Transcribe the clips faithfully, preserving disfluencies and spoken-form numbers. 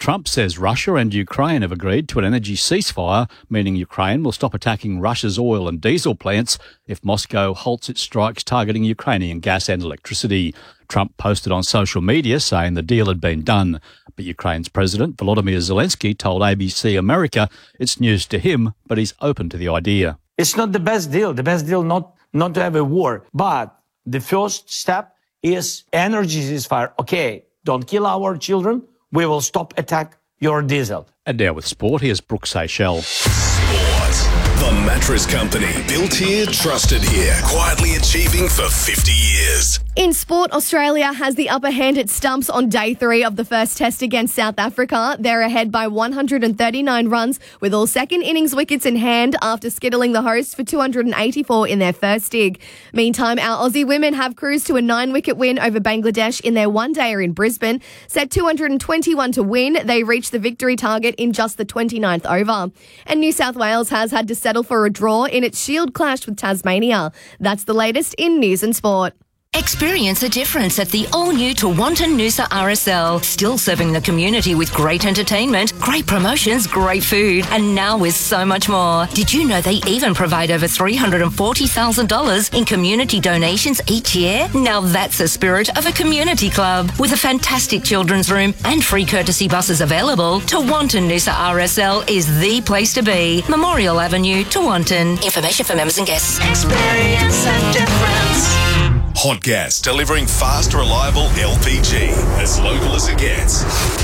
Trump says Russia and Ukraine have agreed to an energy ceasefire, meaning Ukraine will stop attacking Russia's oil and diesel plants if Moscow halts its strikes targeting Ukrainian gas and electricity. Trump posted on social media saying the deal had been done. But Ukraine's President Volodymyr Zelensky told A B C America it's news to him, but he's open to the idea. It's not the best deal. The best deal not, not to have a war. But the first step is energy ceasefire. Okay, don't kill our children. We will stop attack your diesel. And now with sport, here's Brooke Seychelles. Sport. The Mattress Company. Built here, trusted here. Quietly achieving for fifty years. In sport, Australia has the upper hand at stumps on day three of the first test against South Africa. They're ahead by one hundred thirty-nine runs with all second innings wickets in hand after skittling the hosts for two hundred eighty-four in their first dig. Meantime, our Aussie women have cruised to a nine-wicket win over Bangladesh in their one-dayer in Brisbane. Set two hundred twenty-one to win, they reached the victory target in just the twenty-ninth over. And New South Wales has had to settle for a draw in its Shield clash with Tasmania. That's the latest in news and sport. Experience the difference at the all-new Tewantin Noosa R S L. Still serving the community with great entertainment, great promotions, great food, and now with so much more. Did you know they even provide over three hundred forty thousand dollars in community donations each year? Now that's the spirit of a community club. With a fantastic children's room and free courtesy buses available, Tewantin Noosa R S L is the place to be. Memorial Avenue, Tewantin. Information for members and guests. Experience the difference. Hot Gas, delivering fast, reliable L P G. As local as it gets.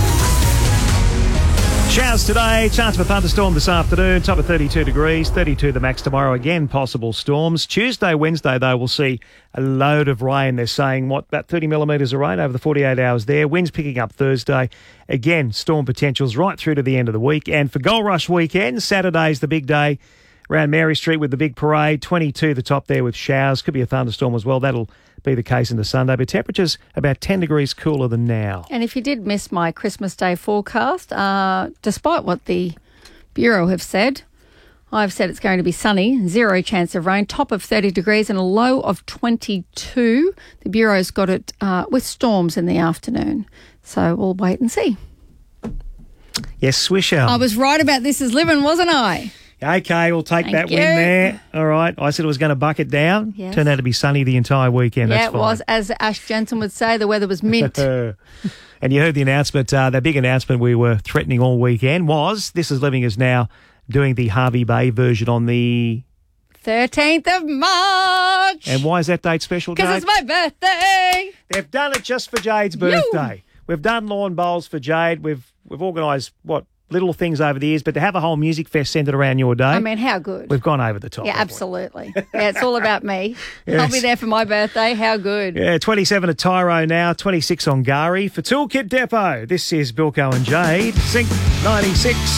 Showers today, chance of a thunderstorm this afternoon, top of thirty-two degrees, thirty-two the max tomorrow, again possible storms. Tuesday, Wednesday though, we'll see a load of rain. They're saying, what, about thirty millimetres of rain over the forty-eight hours there. Winds picking up Thursday. Again, storm potentials right through to the end of the week. And for Gold Rush weekend, Saturday's the big day. Around Mary Street with the big parade, twenty-two the top there with showers. Could be a thunderstorm as well. That'll be the case into Sunday. But temperatures about ten degrees cooler than now. And if you did miss my Christmas Day forecast, uh, despite what the Bureau have said, I've said it's going to be sunny, zero chance of rain, top of thirty degrees and a low of twenty-two. The Bureau's got it uh, with storms in the afternoon. So we'll wait and see. Yes, Swisher. I was right about This Is Living, wasn't I? Okay, we'll take Thank that you. win there. All right. I said it was going to bucket down. Yes. Turned out to be sunny the entire weekend. Yeah, That's it fine. was. As Ash Jensen would say, the weather was mint. And you heard the announcement, uh, that big announcement we were threatening all weekend was This Is Living is now doing the Harvey Bay version on the thirteenth of March. And why is that date special, Jade? Because it's my birthday. They've done it just for Jade's birthday. You. We've done lawn bowls for Jade. We've we've organised, what, little things over the years, but to have a whole music fest centred around your day. I mean, how good. We've gone over the top. Yeah, absolutely. Yeah, it's all about me. Yes. I'll be there for my birthday. How good. Yeah, twenty-seven at Tyro now, twenty-six on Gari. For Toolkit Depot, this is Bilko and Jade. Sync ninety-six.